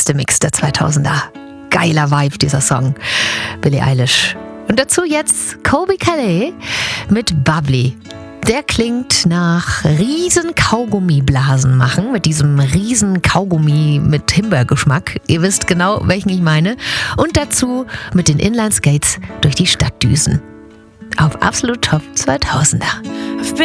beste Mix der 2000er. Geiler Vibe, dieser Song. Billie Eilish. Und dazu jetzt Colbie Caillat mit Bubbly. Der klingt nach riesen Kaugummiblasen machen, mit diesem riesen Kaugummi mit Himbeergeschmack. Ihr wisst genau, welchen ich meine. Und dazu mit den Inline-Skates durch die Stadt düsen. Auf Absolut Top 2000er.